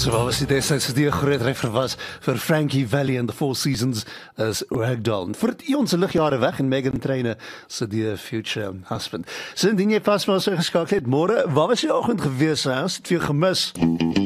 So wat was die destydse die groot ryfer was vir Frankie Valli and the Four Seasons as Ragdoll. Vir die ons ligjare weg en Meghan Trainor se die future husband. So indien jy pas maar so geskakel het môre, waar was jy oggend gewees? Ons het vir jou gemis.